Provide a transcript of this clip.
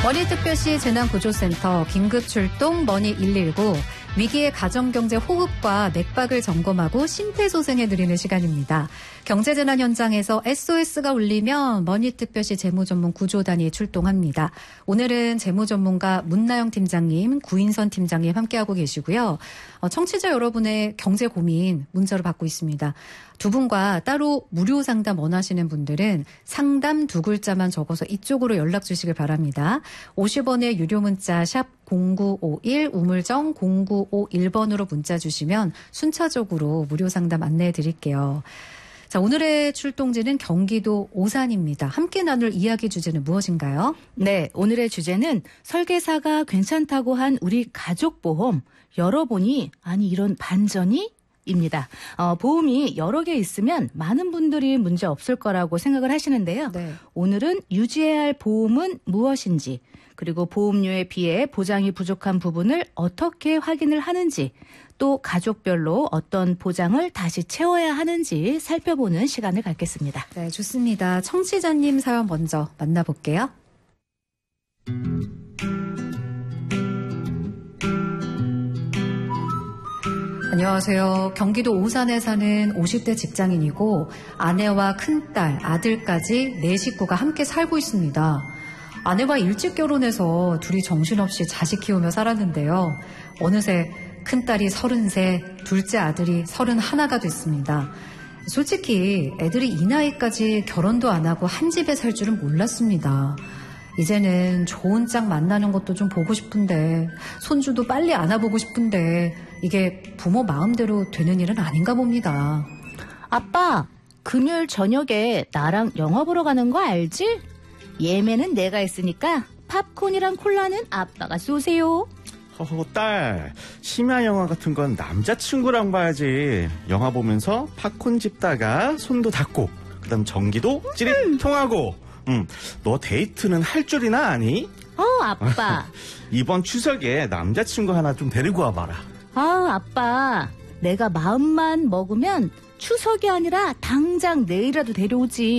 머니특별시 재난구조센터 긴급출동 머니119 위기의 가정경제 호흡과 맥박을 점검하고 심폐소생해드리는 시간입니다. 경제재난 현장에서 SOS가 울리면 머니특별시 재무전문 구조단이 출동합니다. 오늘은 재무전문가 문나영 팀장님, 구인선 팀장님 함께하고 계시고요. 청취자 여러분의 경제 고민 문자로 받고 있습니다. 두 분과 따로 무료 상담 원하시는 분들은 상담 두 글자만 적어서 이쪽으로 연락 주시길 바랍니다. 50원의 유료 문자 샵 0951 우물정 0951번으로 문자 주시면 순차적으로 무료 상담 안내해 드릴게요. 자, 오늘의 출동지는 경기도 오산입니다. 함께 나눌 이야기 주제는 무엇인가요? 네, 오늘의 주제는 설계사가 괜찮다고 한 우리 가족보험 열어보니 아니 이런 반전이? 입니다. 보험이 여러 개 있으면 많은 분들이 문제 없을 거라고 생각을 하시는데요. 네. 오늘은 유지해야 할 보험은 무엇인지 그리고 보험료에 비해 보장이 부족한 부분을 어떻게 확인을 하는지 또 가족별로 어떤 보장을 다시 채워야 하는지 살펴보는 시간을 갖겠습니다. 네, 좋습니다. 청취자님 사연 먼저 만나볼게요. 안녕하세요. 경기도 오산에 사는 50대 직장인이고 아내와 큰딸, 아들까지 4식구가 함께 살고 있습니다. 아내와 일찍 결혼해서 둘이 정신없이 자식 키우며 살았는데요. 어느새 큰딸이 33, 둘째 아들이 31가 됐습니다. 솔직히 애들이 이 나이까지 결혼도 안 하고 한 집에 살 줄은 몰랐습니다. 이제는 좋은 짝 만나는 것도 좀 보고 싶은데 손주도 빨리 안아보고 싶은데 이게 부모 마음대로 되는 일은 아닌가 봅니다. 아빠, 금요일 저녁에 나랑 영화 보러 가는 거 알지? 예매는 내가 했으니까 팝콘이랑 콜라는 아빠가 쏘세요. 딸, 심야 영화 같은 건 남자친구랑 봐야지. 영화 보면서 팝콘 집다가 손도 닦고 그다음 전기도 찌릿 통하고. 너 데이트는 할 줄이나 아니? 아빠. 이번 추석에 남자친구 하나 좀 데리고 와봐라. 아빠. 내가 마음만 먹으면 추석이 아니라 당장 내일이라도 데려오지.